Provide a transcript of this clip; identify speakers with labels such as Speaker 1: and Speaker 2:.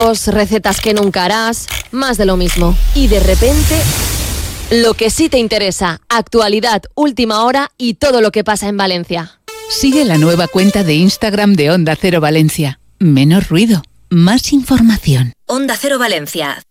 Speaker 1: recetas que nunca harás, más de lo mismo. Y de repente, lo que sí te interesa, actualidad, última hora y todo lo que pasa en Valencia.
Speaker 2: Sigue la nueva cuenta de Instagram de Onda Cero Valencia. Menos ruido, más información.
Speaker 3: Onda Cero Valencia,